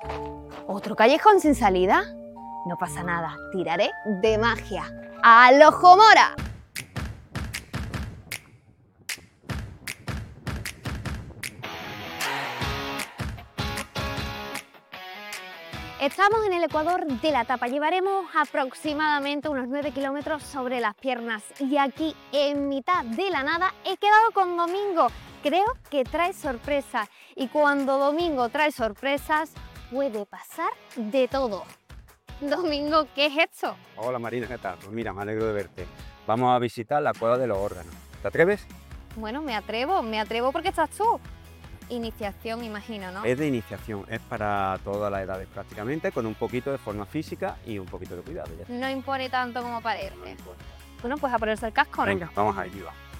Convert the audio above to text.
¿Otro callejón sin salida? No pasa nada, tiraré de magia. ¡Al ojo mora! Estamos en el ecuador de la etapa, llevaremos aproximadamente unos 9 kilómetros sobre las piernas y aquí en mitad de la nada he quedado con Domingo. Creo que trae sorpresas y cuando Domingo trae sorpresas puede pasar de todo. Domingo, ¿qué es esto? Hola Marina, ¿qué tal? Pues mira, me alegro de verte. Vamos a visitar la cueva de los órganos. ¿Te atreves? Bueno, me atrevo porque estás tú. Iniciación, imagino, ¿no? Es de iniciación, es para todas las edades prácticamente, con un poquito de forma física y un poquito de cuidado. Ya está. No impone tanto como parece. Bueno, pues a ponerse el casco, ¿no? Venga, vamos a ir, va.